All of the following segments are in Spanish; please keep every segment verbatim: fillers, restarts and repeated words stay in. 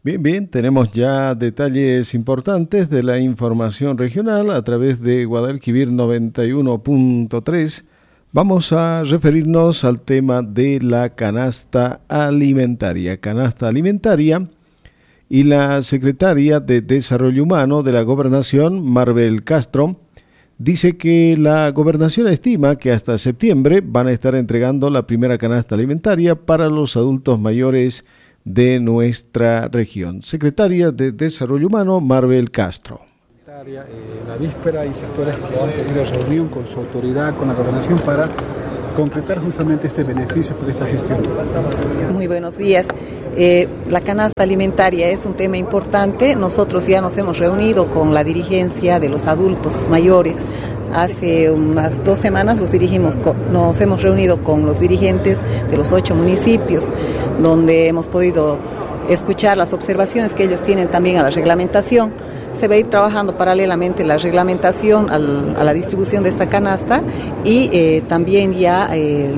Bien, bien, tenemos ya detalles importantes de la información regional a través de Guadalquivir noventa y uno punto tres. Vamos a referirnos al tema de la canasta alimentaria. Canasta alimentaria y la secretaria de Desarrollo Humano de la Gobernación, Marbel Castro, dice que la Gobernación estima que hasta septiembre van a estar entregando la primera canasta alimentaria para los adultos mayores de nuestra región. Secretaria de Desarrollo Humano, Marbel Castro. Eh, la víspera y sectores que han tenido reunión con su autoridad, con la gobernación, para concretar justamente este beneficio por esta gestión. Muy buenos días. Eh, la canasta alimentaria es un tema importante. Nosotros ya nos hemos reunido con la dirigencia de los adultos mayores. Hace unas dos semanas nos, dirigimos con, nos hemos reunido con los dirigentes de los ocho municipios, donde hemos podido escuchar las observaciones que ellos tienen también a la reglamentación. Se va a ir trabajando paralelamente la reglamentación al, a la distribución de esta canasta y eh, también ya eh,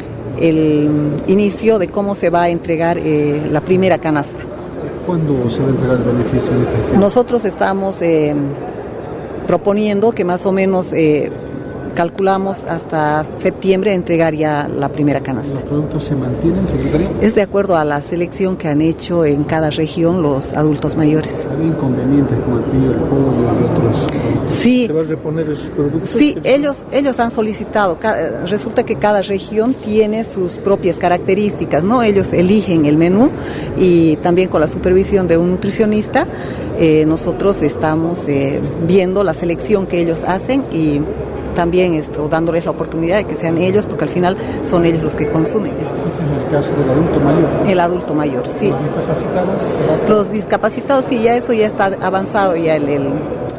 el inicio de cómo se va a entregar eh, la primera canasta. ¿Cuándo se va a entregar el beneficio de esta gestión? Nosotros estamos eh, proponiendo que más o menos eh, calculamos hasta septiembre entregar ya la primera canasta. ¿Los productos se mantienen, secretaria? Es de acuerdo a la selección que han hecho en cada región los adultos mayores. ¿Hay inconvenientes como el pillo, el pollo y otros? Sí. ¿Se va a reponer esos productos? Sí, ellos, ellos han solicitado. Resulta que cada región tiene sus propias características, ¿no? Ellos eligen el menú y también con la supervisión de un nutricionista eh, nosotros estamos eh, viendo la selección que ellos hacen y también esto, dándoles la oportunidad de que sean ellos, porque al final son ellos los que consumen esto. ¿Ese es el caso del adulto mayor? El adulto mayor, sí. ¿Los discapacitados? Los discapacitados, sí, ya eso ya está avanzado, ya el, el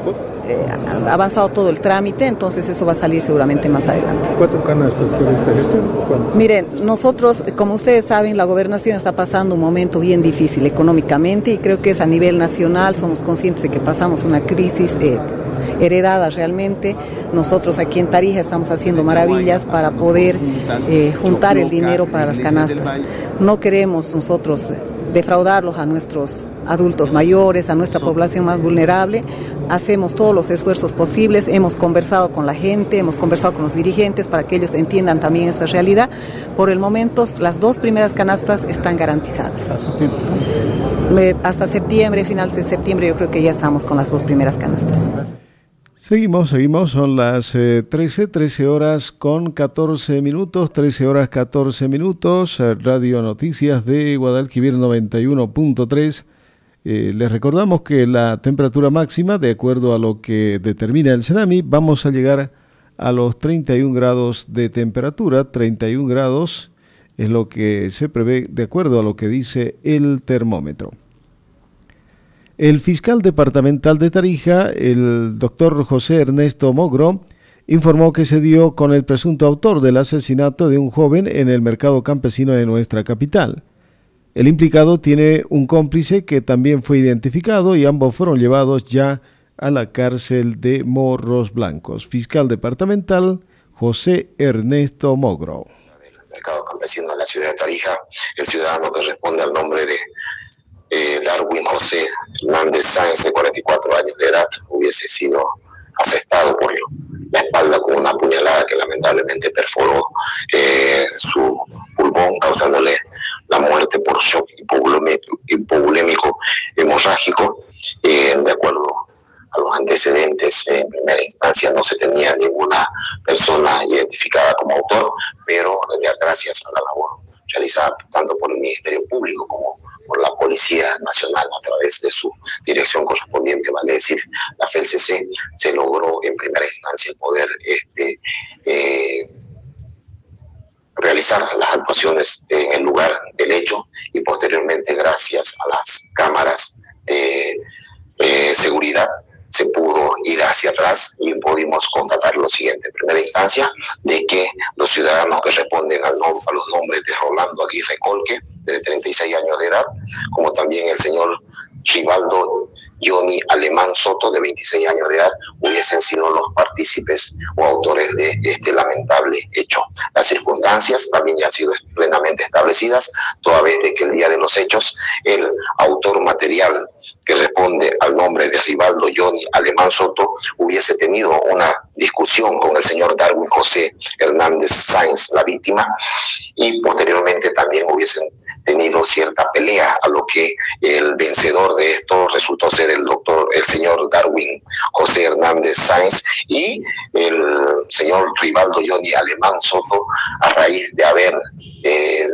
eh, ha avanzado todo el trámite, entonces eso va a salir seguramente más adelante. ¿Cuatro canastas por esta gestión? ¿Cuántos? Miren, nosotros, como ustedes saben, la gobernación está pasando un momento bien difícil económicamente y creo que es a nivel nacional, somos conscientes de que pasamos una crisis eh, heredada realmente. Nosotros aquí en Tarija estamos haciendo maravillas para poder eh, juntar el dinero para las canastas. No queremos nosotros defraudarlos a nuestros adultos mayores, a nuestra población más vulnerable. Hacemos todos los esfuerzos posibles, hemos conversado con la gente, hemos conversado con los dirigentes para que ellos entiendan también esa realidad. Por el momento, las dos primeras canastas están garantizadas. ¿Hasta septiembre? Eh, hasta septiembre, finales de septiembre, yo creo que ya estamos con las dos primeras canastas. Gracias. Seguimos, seguimos, son las eh, trece, trece horas con catorce minutos, trece horas catorce minutos, Radio Noticias de Guadalquivir noventa y uno punto tres. Eh, les recordamos que la temperatura máxima, de acuerdo a lo que determina el CENAMI, vamos a llegar a los treinta y un grados de temperatura, treinta y un grados es lo que se prevé de acuerdo a lo que dice el termómetro. El fiscal departamental de Tarija, el doctor José Ernesto Mogro, informó que se dio con el presunto autor del asesinato de un joven en el mercado campesino de nuestra capital. El implicado tiene un cómplice que también fue identificado y ambos fueron llevados ya a la cárcel de Morros Blancos. Fiscal departamental José Ernesto Mogro. El mercado campesino de la ciudad de Tarija, el ciudadano que responde al nombre de Eh, Darwin José Hernández Sáenz, de cuarenta y cuatro años de edad, hubiese sido asestado por la espalda con una puñalada que lamentablemente perforó eh, su pulmón, causándole la muerte por shock hipovolémico, hipovolémico hemorrágico. Eh, de acuerdo a los antecedentes, en primera instancia no se tenía ninguna persona identificada como autor, pero gracias a la labor realizada tanto por el Ministerio Público como por la Policía Nacional a través de su dirección correspondiente, vale decir, la F E L C C, se logró en primera instancia poder este, eh, realizar las actuaciones en el lugar del hecho y posteriormente, gracias a las cámaras de eh, seguridad, se pudo ir hacia atrás y pudimos constatar lo siguiente. En primera instancia, de que los ciudadanos que responden al nom- a los nombres de Rolando Aguirre Colque, de treinta y seis años de edad, como también el señor Rivaldo Johnny Alemán Soto, de veintiséis años de edad, hubiesen sido los partícipes o autores de este lamentable hecho. Las circunstancias también ya han sido plenamente establecidas, toda vez de que el día de los hechos el autor autor material que responde al nombre de Rivaldo Johnny Alemán Soto hubiese tenido una discusión con el señor Darwin José Hernández Sáenz, la víctima, y posteriormente también hubiesen tenido cierta pelea, a lo que el vencedor de esto resultó ser el doctor, el señor Darwin José Hernández Sáenz, y el señor Rivaldo Johnny Alemán Soto, a raíz de haber eh,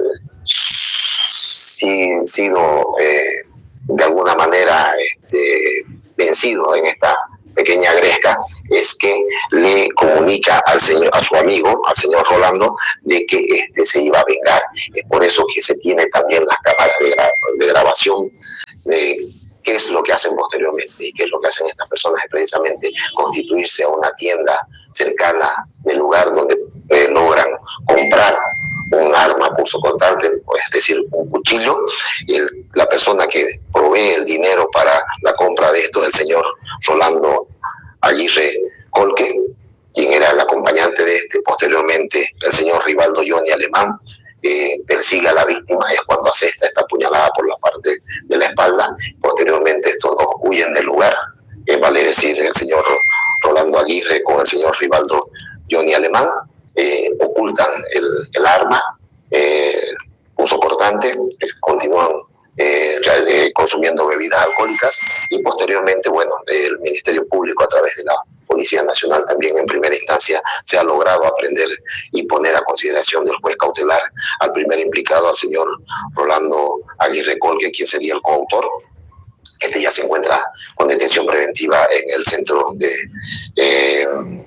sí, sido eh, de alguna manera este, vencido en esta pequeña gresca, es que le comunica al señor, a su amigo, al señor Rolando, de que este se iba a vengar. Es por eso que se tiene también las cámaras de, gra de grabación de qué es lo que hacen posteriormente y qué es lo que hacen estas personas, es precisamente constituirse a una tienda cercana del lugar donde eh, logran comprar un arma punzocortante, es decir, un cuchillo, y el, la persona que provee el dinero para la compra de esto es el señor Rolando Aguirre Colque, quien era el acompañante de este. Posteriormente, el señor Rivaldo Johnny Alemán eh, persigue a la víctima, es cuando asesta esta puñalada por la parte de la espalda. Posteriormente, estos dos huyen del lugar, eh, vale decir, el señor Rolando Aguirre con el señor Rivaldo Johnny Alemán. Eh, ocultan el, el arma, eh, uso cortante, eh, continúan eh, eh, consumiendo bebidas alcohólicas, y posteriormente, bueno, el Ministerio Público a través de la Policía Nacional también en primera instancia se ha logrado aprender y poner a consideración del juez cautelar al primer implicado, al señor Rolando Aguirre Colque, quien sería el coautor. Este ya se encuentra con detención preventiva en el centro de... Eh,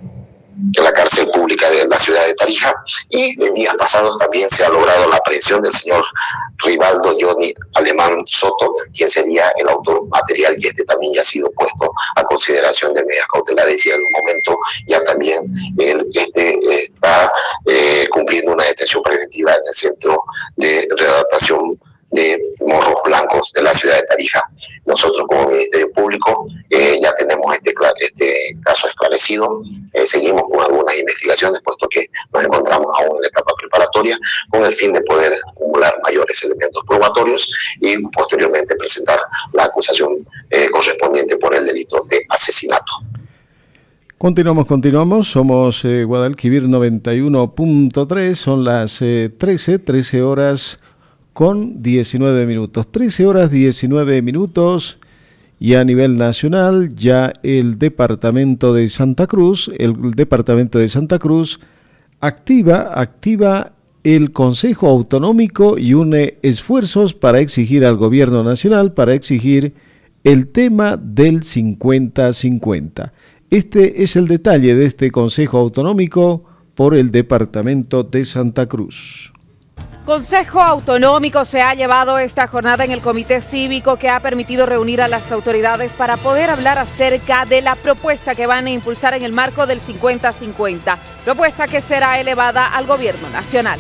en la cárcel pública de la ciudad de Tarija, y en días pasados también se ha logrado la aprehensión del señor Rivaldo Johnny Alemán Soto, quien sería el autor material, y este también ya ha sido puesto a consideración de medidas cautelares, y en un momento ya también el, este está eh, cumpliendo una detención preventiva en el centro de readaptación de Morros Blancos de la ciudad de Tarija. Nosotros como Ministerio Público eh, ya tenemos este, este caso esclarecido, eh, seguimos con algunas investigaciones, puesto que nos encontramos aún en la etapa preparatoria, con el fin de poder acumular mayores elementos probatorios y posteriormente presentar la acusación eh, correspondiente por el delito de asesinato. Continuamos, continuamos, somos eh, Guadalquivir noventa y uno punto tres, son las eh, trece, trece horas con diecinueve minutos, trece horas diecinueve minutos, y a nivel nacional ya el departamento de Santa Cruz, el departamento de Santa Cruz activa, activa el Consejo Autonómico y une esfuerzos para exigir al gobierno nacional, para exigir el tema del cincuenta cincuenta. Este es el detalle de este Consejo Autonómico por el departamento de Santa Cruz. Consejo Autonómico se ha llevado esta jornada en el Comité Cívico, que ha permitido reunir a las autoridades para poder hablar acerca de la propuesta que van a impulsar en el marco del cincuenta cincuenta, propuesta que será elevada al gobierno nacional.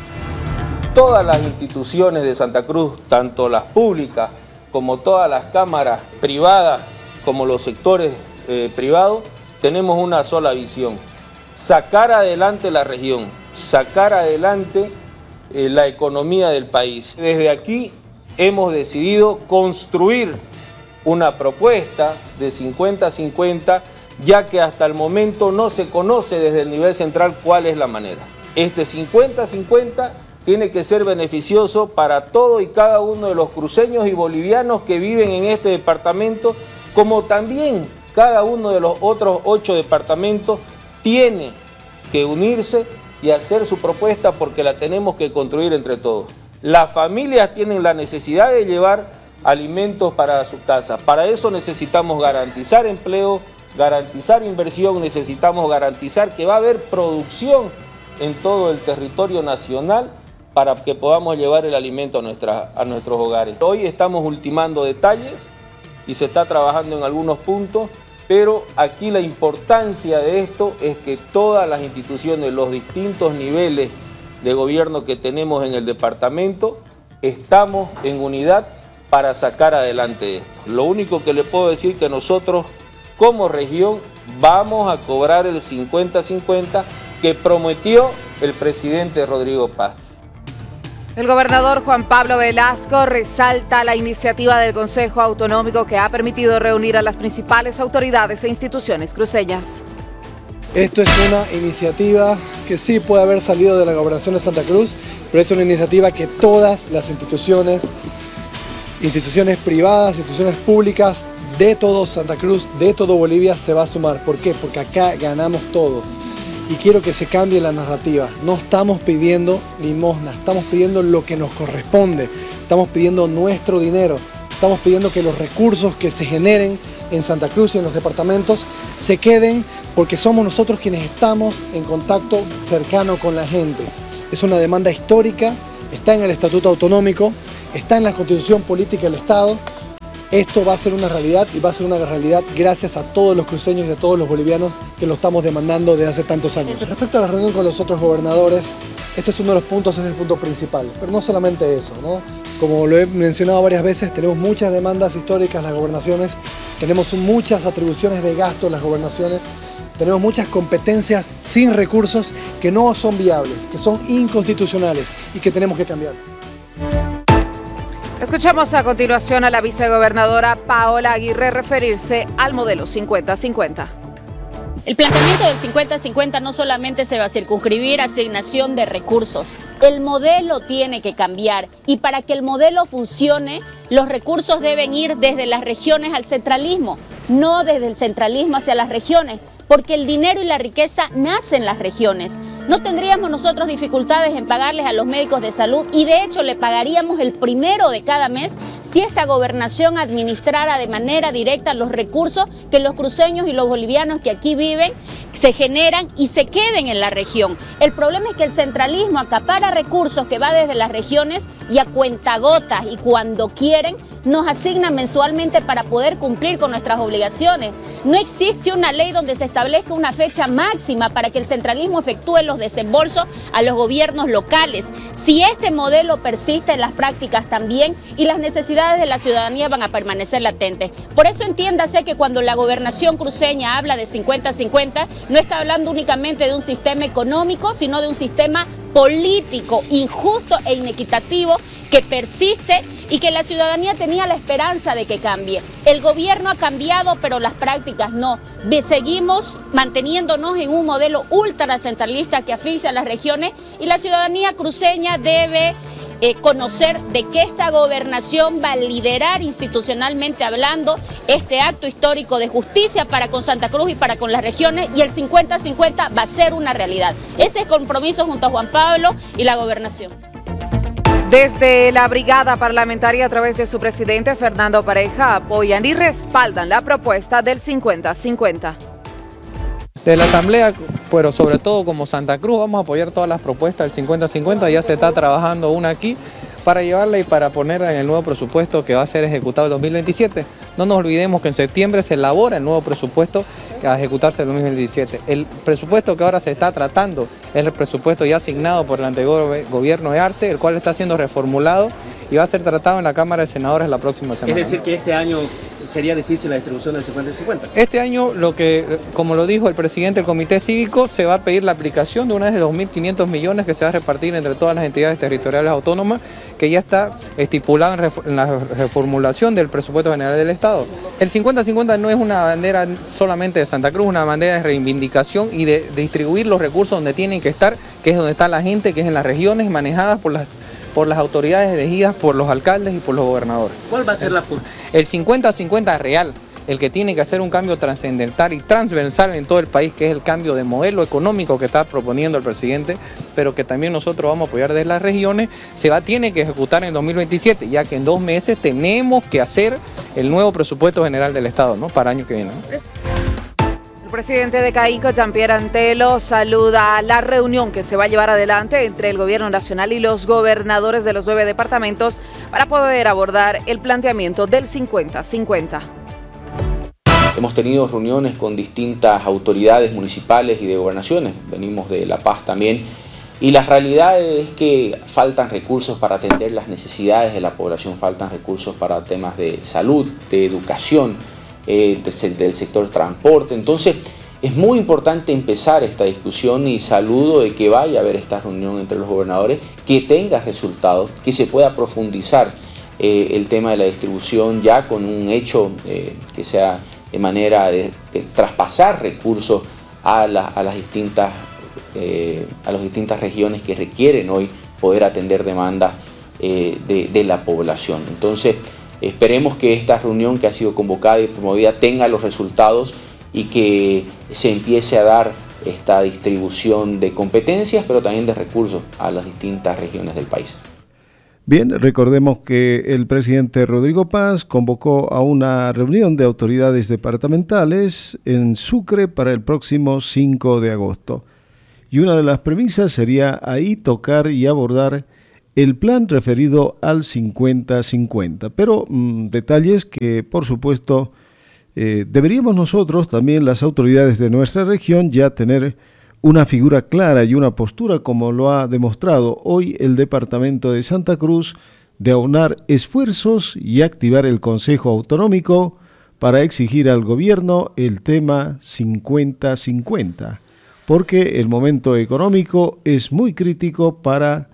Todas las instituciones de Santa Cruz, tanto las públicas como todas las cámaras privadas, como los sectores eh, privados, tenemos una sola visión: sacar adelante la región, sacar adelante Eh, la economía del país. Desde aquí hemos decidido construir una propuesta de cincuenta cincuenta, ya que hasta el momento no se conoce desde el nivel central cuál es la manera. Este cincuenta cincuenta tiene que ser beneficioso para todo y cada uno de los cruceños y bolivianos que viven en este departamento, como también cada uno de los otros ocho departamentos tiene que unirse y hacer su propuesta, porque la tenemos que construir entre todos. Las familias tienen la necesidad de llevar alimentos para su casa. Para eso necesitamos garantizar empleo, garantizar inversión, necesitamos garantizar que va a haber producción en todo el territorio nacional para que podamos llevar el alimento a, nuestra, a nuestros hogares. Hoy estamos ultimando detalles y se está trabajando en algunos puntos, pero aquí la importancia de esto es que todas las instituciones, los distintos niveles de gobierno que tenemos en el departamento, estamos en unidad para sacar adelante esto. Lo único que le puedo decir es que nosotros como región vamos a cobrar el cincuenta cincuenta que prometió el presidente Rodrigo Paz. El gobernador Juan Pablo Velasco resalta la iniciativa del Consejo Autonómico que ha permitido reunir a las principales autoridades e instituciones cruceñas. Esto es una iniciativa que sí puede haber salido de la Gobernación de Santa Cruz, pero es una iniciativa que todas las instituciones, instituciones privadas, instituciones públicas de todo Santa Cruz, de todo Bolivia se va a sumar. ¿Por qué? Porque acá ganamos todo. Y quiero que se cambie la narrativa. No estamos pidiendo limosna, estamos pidiendo lo que nos corresponde. Estamos pidiendo nuestro dinero. Estamos pidiendo que los recursos que se generen en Santa Cruz y en los departamentos se queden porque somos nosotros quienes estamos en contacto cercano con la gente. Es una demanda histórica, está en el Estatuto Autonómico, está en la Constitución Política del Estado. Esto va a ser una realidad y va a ser una realidad gracias a todos los cruceños y a todos los bolivianos que lo estamos demandando desde hace tantos años. Respecto a la reunión con los otros gobernadores, este es uno de los puntos, es el punto principal. Pero no solamente eso, ¿no? Como lo he mencionado varias veces, tenemos muchas demandas históricas las gobernaciones, tenemos muchas atribuciones de gasto en las gobernaciones, tenemos muchas competencias sin recursos que no son viables, que son inconstitucionales y que tenemos que cambiar. Escuchamos a continuación a la vicegobernadora Paola Aguirre referirse al modelo cincuenta cincuenta. El planteamiento del cincuenta cincuenta no solamente se va a circunscribir a asignación de recursos, el modelo tiene que cambiar y para que el modelo funcione, los recursos deben ir desde las regiones al centralismo, no desde el centralismo hacia las regiones, porque el dinero y la riqueza nacen en las regiones. No tendríamos nosotros dificultades en pagarles a los médicos de salud y de hecho le pagaríamos el primero de cada mes si esta gobernación administrara de manera directa los recursos que los cruceños y los bolivianos que aquí viven se generan y se queden en la región. El problema es que el centralismo acapara recursos que va desde las regiones y a cuentagotas y cuando quieren nos asignan mensualmente para poder cumplir con nuestras obligaciones. No existe una ley donde se establezca una fecha máxima para que el centralismo efectúe los desembolsos a los gobiernos locales. Si este modelo persiste en las prácticas también y las necesidades de la ciudadanía van a permanecer latentes. Por eso entiéndase que cuando la gobernación cruceña habla de cincuenta cincuenta, no está hablando únicamente de un sistema económico, sino de un sistema político injusto e inequitativo que persiste y que la ciudadanía tenía la esperanza de que cambie. El gobierno ha cambiado, pero las prácticas no. Seguimos manteniéndonos en un modelo ultracentralista que asfixia a las regiones y la ciudadanía cruceña debe eh, conocer de que esta gobernación va a liderar institucionalmente hablando este acto histórico de justicia para con Santa Cruz y para con las regiones y el cincuenta cincuenta va a ser una realidad. Ese es el compromiso junto a Juan Pablo y la gobernación. Desde la brigada parlamentaria a través de su presidente Fernando Pareja apoyan y respaldan la propuesta del cincuenta cincuenta. De la Asamblea, pero sobre todo como Santa Cruz, vamos a apoyar todas las propuestas del cincuenta cincuenta, ya se está trabajando una aquí para llevarla y para ponerla en el nuevo presupuesto que va a ser ejecutado en dos mil veintisiete. No nos olvidemos que en septiembre se elabora el nuevo presupuesto que va a ejecutarse en dos mil veintisiete. El presupuesto que ahora se está tratando es el presupuesto ya asignado por el anterior gobierno de Arce, el cual está siendo reformulado y va a ser tratado en la Cámara de Senadores la próxima semana. Es decir, que este año sería difícil la distribución del cincuenta cincuenta. Este año, lo que, como lo dijo el presidente del Comité Cívico, se va a pedir la aplicación de una vez de dos mil quinientos millones que se va a repartir entre todas las entidades territoriales autónomas, que ya está estipulado en la reformulación del presupuesto general del Estado. El cincuenta cincuenta no es una bandera solamente de Santa Cruz, una bandera de reivindicación y de, de distribuir los recursos donde tienen que estar, que es donde está la gente, que es en las regiones manejadas por las por las autoridades elegidas por los alcaldes y por los gobernadores. ¿Cuál va a ser la punta? El cincuenta cincuenta real, el que tiene que hacer un cambio trascendental y transversal en todo el país, que es el cambio de modelo económico que está proponiendo el presidente, pero que también nosotros vamos a apoyar desde las regiones, se va tiene que ejecutar en dos mil veintisiete, ya que en dos meses tenemos que hacer el nuevo presupuesto general del Estado, ¿no? Para el año que viene, ¿no? El presidente de CAICO, Jean-Pierre Antelo, saluda la reunión que se va a llevar adelante entre el gobierno nacional y los gobernadores de los nueve departamentos para poder abordar el planteamiento del cincuenta cincuenta. Hemos tenido reuniones con distintas autoridades municipales y de gobernaciones, venimos de La Paz también, y la realidad es que faltan recursos para atender las necesidades de la población, faltan recursos para temas de salud, de educación, Eh, del sector transporte. Entonces es muy importante empezar esta discusión y saludo de que vaya a haber esta reunión entre los gobernadores, que tenga resultados, que se pueda profundizar eh, el tema de la distribución ya con un hecho eh, que sea de manera de, de traspasar recursos a, la, a, las distintas, eh, a las distintas regiones que requieren hoy poder atender demandas eh, de, de la población. Entonces, esperemos que esta reunión que ha sido convocada y promovida tenga los resultados y que se empiece a dar esta distribución de competencias, pero también de recursos a las distintas regiones del país. Bien, recordemos que el presidente Rodrigo Paz convocó a una reunión de autoridades departamentales en Sucre para el próximo cinco de agosto. Y una de las premisas sería ahí tocar y abordar el plan referido al cincuenta cincuenta, pero mmm, detalles que, por supuesto, eh, deberíamos nosotros, también las autoridades de nuestra región, ya tener una figura clara y una postura, como lo ha demostrado hoy el Departamento de Santa Cruz, de aunar esfuerzos y activar el Consejo Autonómico para exigir al gobierno el tema cincuenta cincuenta, porque el momento económico es muy crítico para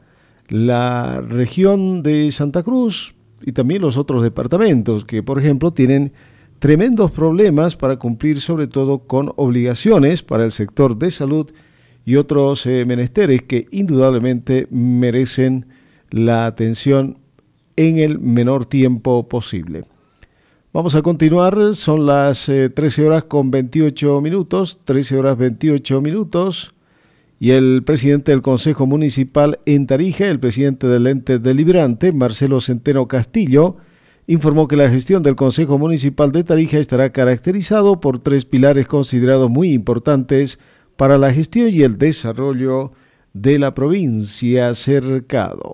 la región de Santa Cruz y también los otros departamentos que, por ejemplo, tienen tremendos problemas para cumplir sobre todo con obligaciones para el sector de salud y otros eh, menesteres que indudablemente merecen la atención en el menor tiempo posible. Vamos a continuar, son las eh, trece horas con veintiocho minutos, trece horas veintiocho minutos. Y el presidente del Consejo Municipal en Tarija, el presidente del ente deliberante, Marcelo Centeno Castillo, informó que la gestión del Consejo Municipal de Tarija estará caracterizado por tres pilares considerados muy importantes para la gestión y el desarrollo de la provincia cercado.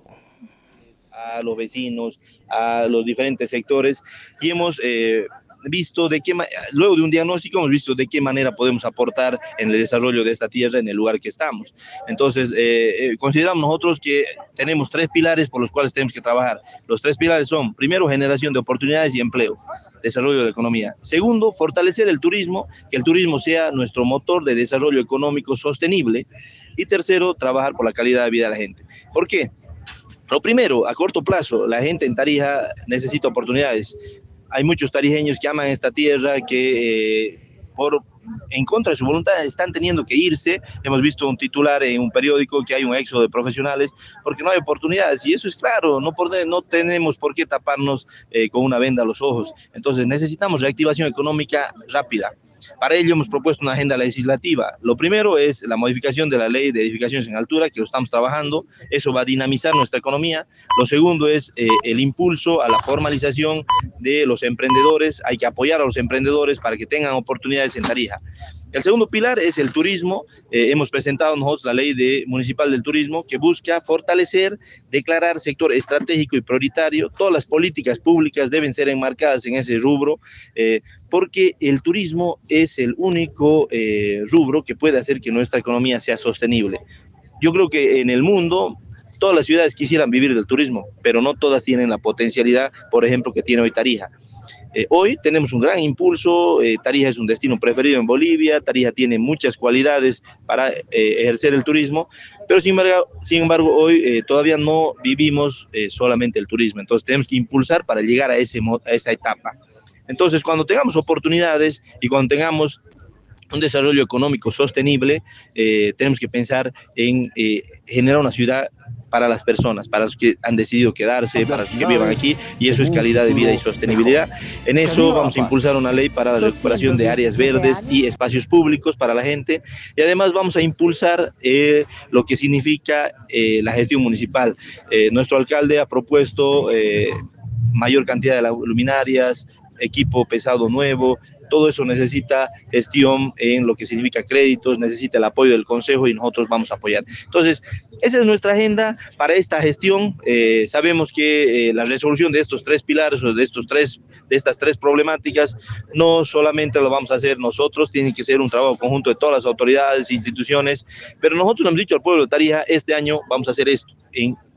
A los vecinos, a los diferentes sectores, y hemos eh, visto de qué luego de un diagnóstico hemos visto de qué manera podemos aportar en el desarrollo de esta tierra en el lugar que estamos. Entonces eh, eh, consideramos nosotros que tenemos tres pilares por los cuales tenemos que trabajar. Los tres pilares son: primero, generación de oportunidades y empleo, desarrollo de la economía; segundo, fortalecer el turismo, que el turismo sea nuestro motor de desarrollo económico sostenible; y tercero, trabajar por la calidad de vida de la gente. ¿Por qué? Lo primero, a corto plazo, la gente en Tarija necesita oportunidades. Hay muchos tarijeños que aman esta tierra, que eh, por, en contra de su voluntad están teniendo que irse. Hemos visto un titular en un periódico que hay un éxodo de profesionales porque no hay oportunidades, y eso es claro, no, por, no tenemos por qué taparnos eh, con una venda a los ojos. Entonces necesitamos reactivación económica rápida. Para ello hemos propuesto una agenda legislativa. Lo primero es la modificación de la ley de edificaciones en altura, que lo estamos trabajando. Eso va a dinamizar nuestra economía. Lo segundo es eh, el impulso a la formalización de los emprendedores. Hay que apoyar a los emprendedores para que tengan oportunidades en Tarija. El segundo pilar es el turismo. Eh, hemos presentado nosotros la ley de, municipal del turismo, que busca fortalecer, declarar sector estratégico y prioritario. Todas las políticas públicas deben ser enmarcadas en ese rubro, eh, porque el turismo es el único eh, rubro que puede hacer que nuestra economía sea sostenible. Yo creo que en el mundo todas las ciudades quisieran vivir del turismo, pero no todas tienen la potencialidad, por ejemplo, que tiene hoy Tarija. Eh, hoy tenemos un gran impulso. eh, Tarija es un destino preferido en Bolivia. Tarija tiene muchas cualidades para eh, ejercer el turismo, pero sin embargo, sin embargo hoy eh, todavía no vivimos eh, solamente el turismo. Entonces tenemos que impulsar para llegar a, ese, a esa etapa. Entonces, cuando tengamos oportunidades y cuando tengamos un desarrollo económico sostenible, eh, tenemos que pensar en eh, generar una ciudad para las personas, para los que han decidido quedarse, para los que vivan aquí, y eso es calidad de vida y sostenibilidad. En eso vamos a impulsar una ley para la recuperación de áreas verdes y espacios públicos para la gente, y además vamos a impulsar eh, lo que significa eh, la gestión municipal. Eh, nuestro alcalde ha propuesto eh, mayor cantidad de luminarias, equipo pesado nuevo. Todo eso necesita gestión en lo que significa créditos, necesita el apoyo del Consejo, y nosotros vamos a apoyar. Entonces, esa es nuestra agenda para esta gestión. Eh, sabemos que eh, la resolución de estos tres pilares, o de, estos tres, de estas tres problemáticas, no solamente lo vamos a hacer nosotros, tiene que ser un trabajo conjunto de todas las autoridades e instituciones, pero nosotros le hemos dicho al pueblo de Tarija: este año vamos a hacer esto, en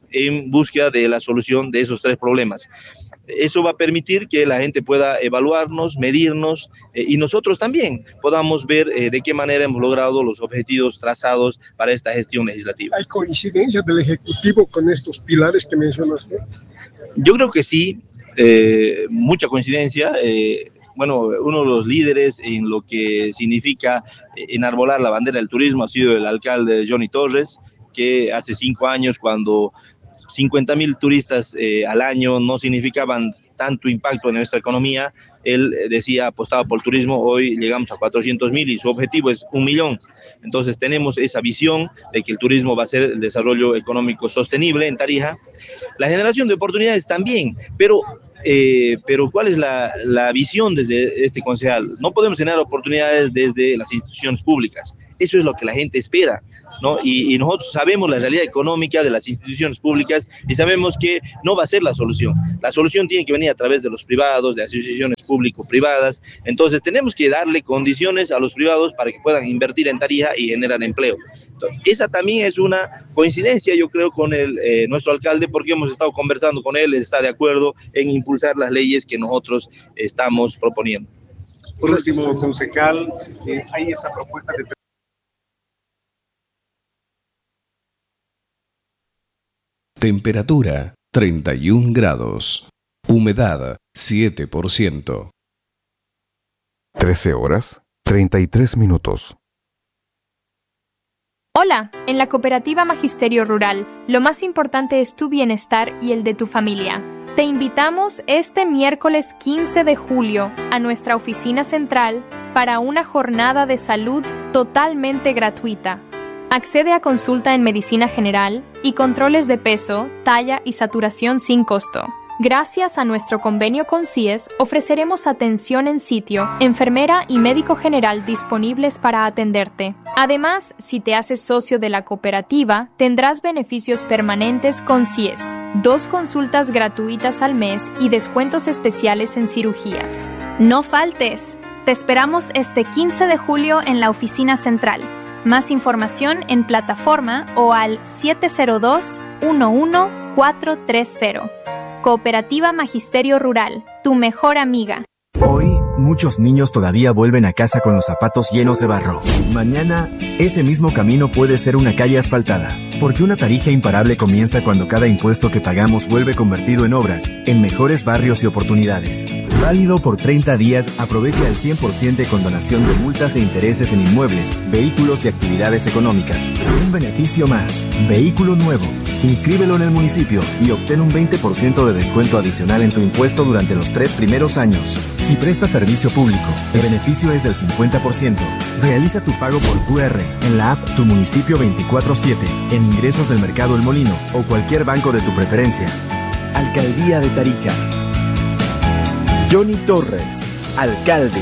en búsqueda de la solución de esos tres problemas. Eso va a permitir que la gente pueda evaluarnos, medirnos eh, y nosotros también podamos ver eh, de qué manera hemos logrado los objetivos trazados para esta gestión legislativa. ¿Hay coincidencia del Ejecutivo con estos pilares que menciona usted? Yo creo que sí, eh, mucha coincidencia. Eh, bueno, uno de los líderes en lo que significa enarbolar la bandera del turismo ha sido el alcalde Johnny Torres, que hace cinco años, cuando cincuenta mil turistas eh, al año no significaban tanto impacto en nuestra economía, él decía apostaba por el turismo. Hoy llegamos a cuatrocientos mil y su objetivo es un millón. Entonces tenemos esa visión de que el turismo va a ser el desarrollo económico sostenible en Tarija. La generación de oportunidades también, pero, eh, pero ¿cuál es la, la visión desde este concejal? No podemos generar oportunidades desde las instituciones públicas. Eso es lo que la gente espera, ¿no? Y, y nosotros sabemos la realidad económica de las instituciones públicas y sabemos que no va a ser la solución. La solución tiene que venir a través de los privados, de asociaciones público-privadas. Entonces tenemos que darle condiciones a los privados para que puedan invertir en Tarija y generar empleo. Entonces, esa también es una coincidencia, yo creo, con el, eh, nuestro alcalde, porque hemos estado conversando con él, él está de acuerdo en impulsar las leyes que nosotros estamos proponiendo. Por último, concejal, eh, hay esa propuesta de... Temperatura treinta y un grados. Humedad siete por ciento. trece horas, treinta y tres minutos. Hola, en la Cooperativa Magisterio Rural, lo más importante es tu bienestar y el de tu familia. Te invitamos este miércoles quince de julio a nuestra oficina central para una jornada de salud totalmente gratuita. Accede a consulta en medicina general y controles de peso, talla y saturación sin costo. Gracias a nuestro convenio con C I E S, ofreceremos atención en sitio, enfermera y médico general disponibles para atenderte. Además, si te haces socio de la cooperativa, tendrás beneficios permanentes con C I E S, dos consultas gratuitas al mes y descuentos especiales en cirugías. No faltes. Te esperamos este quince de julio en la oficina central. Más información en plataforma o al siete cero dos, uno uno cuatro tres cero. Cooperativa Magisterio Rural, tu mejor amiga. Hoy, muchos niños todavía vuelven a casa con los zapatos llenos de barro. Mañana, ese mismo camino puede ser una calle asfaltada, porque una Tarija imparable comienza cuando cada impuesto que pagamos vuelve convertido en obras, en mejores barrios y oportunidades. Válido por treinta días, aprovecha el cien por ciento de condonación de multas e intereses en inmuebles, vehículos y actividades económicas. Un beneficio más, vehículo nuevo. Inscríbelo en el municipio y obtén un veinte por ciento de descuento adicional en tu impuesto durante los tres primeros años. Si prestas servicio público, el beneficio es del cincuenta por ciento. Realiza tu pago por Q R en la app Tu Municipio veinticuatro siete, en ingresos del Mercado El Molino o cualquier banco de tu preferencia. Alcaldía de Tarija. Johnny Torres, alcalde.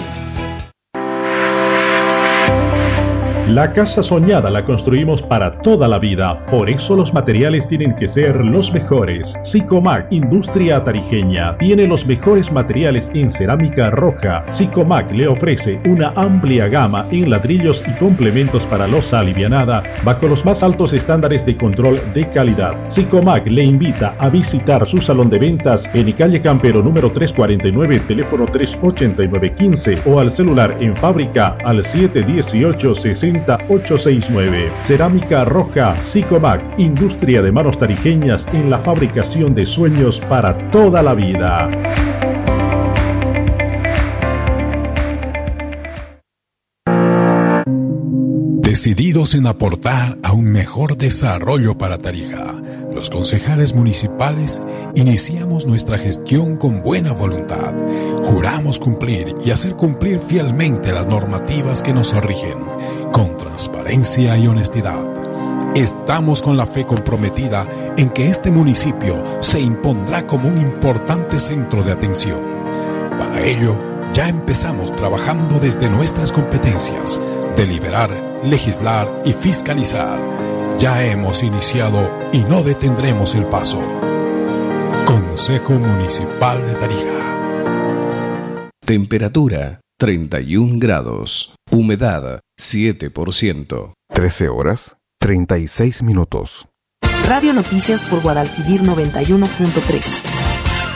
La casa soñada la construimos para toda la vida, por eso los materiales tienen que ser los mejores. Sicomac, industria tarijeña, tiene los mejores materiales en cerámica roja. Sicomac le ofrece una amplia gama en ladrillos y complementos para losa alivianada, bajo los más altos estándares de control de calidad. Sicomac le invita a visitar su salón de ventas en calle Campero número trescientos cuarenta y nueve, teléfono tres ocho nueve uno cinco o al celular en fábrica al siete uno ocho, seis cero ocho seis nueve. Cerámica roja Sicomac, industria de manos tarijeñas en la fabricación de sueños para toda la vida. Decididos en aportar a un mejor desarrollo para Tarija, los concejales municipales iniciamos nuestra gestión con buena voluntad. Juramos cumplir y hacer cumplir fielmente las normativas que nos rigen, con transparencia y honestidad. Estamos con la fe comprometida en que este municipio se impondrá como un importante centro de atención. Para ello, ya empezamos trabajando desde nuestras competencias, deliberar, legislar y fiscalizar. Ya hemos iniciado y no detendremos el paso. Consejo Municipal de Tarija. Temperatura treinta y un grados. Humedad siete por ciento. trece horas, treinta y seis minutos. Radio Noticias por Guadalquivir noventa y uno punto tres.